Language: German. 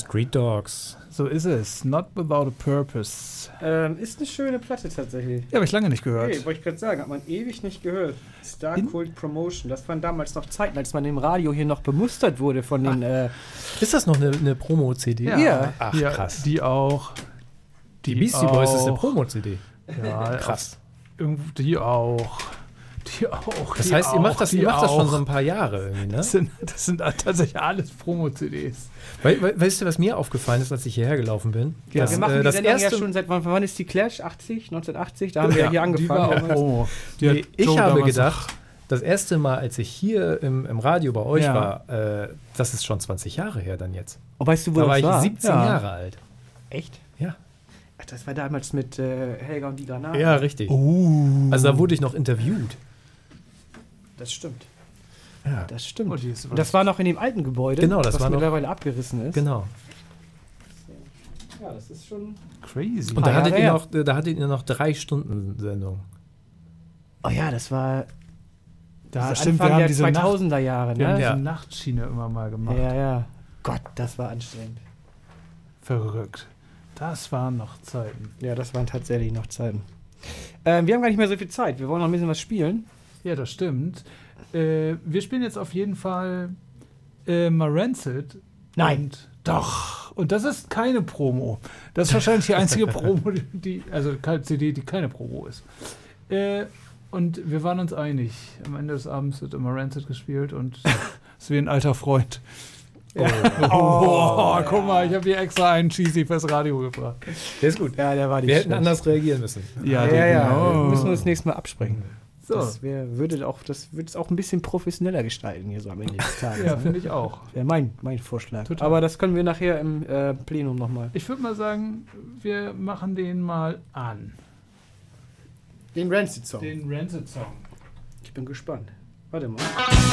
Street Dogs. So ist es. Not Without a Purpose. Ist eine schöne Platte tatsächlich. Ja, habe ich lange nicht gehört. Hey, wollte ich gerade sagen, hat man ewig nicht gehört. Star Cult Promotion, das waren damals noch Zeiten, als man im Radio hier noch bemustert wurde von den... Ist das noch eine Promo-CD? Ja. Ach, Ja, krass. die auch. Die Beastie Boys ist eine Promo-CD. Ja, Krass. Die auch. Das heißt, ihr macht das schon so ein paar Jahre irgendwie, ne? Das sind tatsächlich alles Promo-CDs. Weißt du, was mir aufgefallen ist, als ich hierher gelaufen bin? Ja, Das, wir machen das die Sendung erste, ja schon seit wann ist die Clash? 1980? Da haben wir ja hier Die war angefangen. auch Promo. Nee, ich Joe habe damals gedacht, das erste Mal, als ich hier im Radio bei euch Ja. war, das ist schon 20 Jahre her dann jetzt. Oh, weißt du, wo Da war das ich war? 17 Ja. Jahre alt. Echt? Ja. Ach, das war damals mit Helga und die Granaten. Ja, richtig. Also da wurde ich noch interviewt. Das stimmt. Ja. Das stimmt. Oh, die ist- Und das war noch in dem alten Gebäude, Genau, das was war noch- mittlerweile abgerissen ist. Genau. Ja, das ist schon... Crazy. Und da Jahre hattet ihr noch 3 Stunden Sendung. Oh ja, das war Da das stimmt, wir Anfang haben der diese 2000er Jahre, Wir haben ne? diese Ja. Nachtschiene immer mal gemacht. Ja, ja. Gott, das war anstrengend. Verrückt. Das waren noch Zeiten. Ja, das waren tatsächlich noch Zeiten. Wir haben gar nicht mehr so viel Zeit. Wir wollen noch ein bisschen was spielen. Ja, das stimmt. Wir spielen jetzt auf jeden Fall mal Rancid. Nein. Und, doch. Und das ist keine Promo. Das ist wahrscheinlich die einzige Promo, also keine CD, die keine Promo ist. Und wir waren uns einig. Am Ende des Abends wird immer Rancid gespielt und ist wie ein alter Freund. Oh, guck mal, ich habe hier extra einen Cheesy fürs Radio gebracht. Der ist gut. Ja, der war Wir hätten anders reagieren müssen. Ja, genau. wir müssen uns nächstes Mal absprechen. So. Das würde es auch ein bisschen professioneller gestalten hier so am Ende des Tages. Ja, ne? finde ich auch. Wäre mein Vorschlag. Total. Aber das können wir nachher im Plenum nochmal. Ich würde mal sagen, wir machen den mal an. Den Rancid-Song. Den Rancid-Song. Ich bin gespannt. Warte mal.